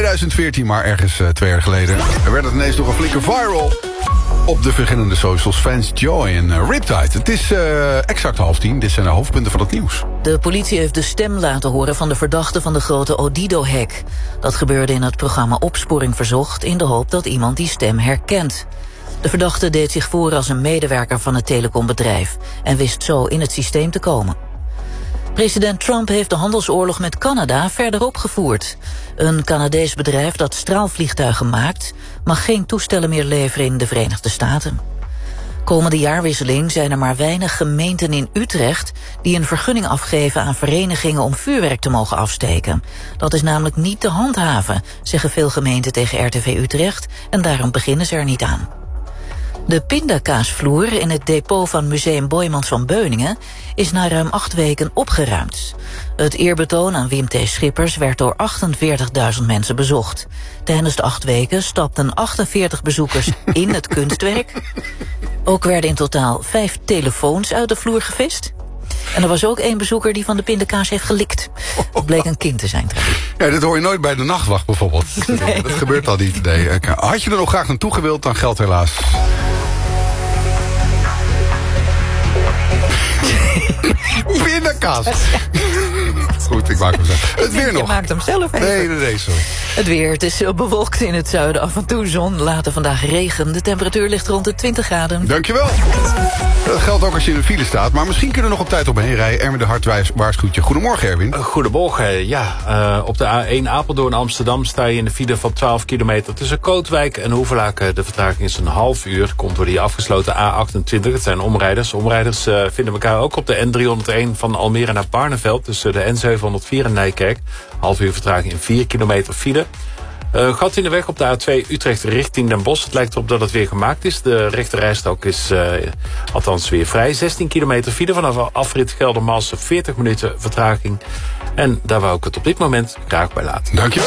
2014, maar ergens 2 jaar geleden werd het ineens nog een flinke viral op de verschillende socials. Vance Joy en Riptide. Het is exact 9:30. Dit zijn de hoofdpunten van het nieuws. De politie heeft de stem laten horen van de verdachte van de grote Odido-hack. Dat gebeurde in het programma Opsporing Verzocht in de hoop dat iemand die stem herkent. De verdachte deed zich voor als een medewerker van het telecombedrijf en wist zo in het systeem te komen. President Trump heeft de handelsoorlog met Canada verder opgevoerd. Een Canadees bedrijf dat straalvliegtuigen maakt mag geen toestellen meer leveren in de Verenigde Staten. Komende jaarwisseling zijn er maar weinig gemeenten in Utrecht die een vergunning afgeven aan verenigingen om vuurwerk te mogen afsteken. Dat is namelijk niet te handhaven, zeggen veel gemeenten tegen RTV Utrecht, en daarom beginnen ze er niet aan. De pindakaasvloer in het depot van Museum Boijmans van Beuningen is na ruim 8 weken opgeruimd. Het eerbetoon aan Wim T. Schippers werd door 48.000 mensen bezocht. Tijdens de 8 weken stapten 48 bezoekers in het kunstwerk. Ook werden in totaal 5 telefoons uit de vloer gevist. En er was ook 1 bezoeker die van de pindakaas heeft gelikt. Het bleek een kind te zijn trouwens. Ja, dit hoor je nooit bij de nachtwacht bijvoorbeeld. Nee. Dat gebeurt al niet. Nee. Had je er nog graag naartoe gewild, dan geldt helaas. Pindakaas. Goed, ik maak hem zelf. Het weer nog. Je maakt hem zelf even. Nee, sorry. Het weer, het is bewolkt in het zuiden, af en toe zon. Later vandaag regen. De temperatuur ligt rond de 20 graden. Dankjewel. Dat geldt ook als je in een file staat. Maar misschien kunnen we nog op tijd omheen rijden. Erwin de Hart waarschuwt je. Goedemorgen, Erwin. Goedemorgen, ja. Op de A1 Apeldoorn Amsterdam sta je in de file van 12 kilometer tussen Kootwijk en Hoevelaken. De vertraging is een half uur. Komt door die afgesloten A28. Het zijn omrijders. Omrijders vinden elkaar ook op de N301 van Almere naar Barneveld. Tussen de N704 en Nijkerk. Half uur vertraging in 4 kilometer file. Gat in de weg op de A2 Utrecht richting Den Bosch. Het lijkt erop dat het weer gemaakt is. De rechterrijstrook is althans weer vrij. 16 kilometer file vanaf afrit Geldermalsen. 40 minuten vertraging. En daar wou ik het op dit moment graag bij laten. Dankjewel.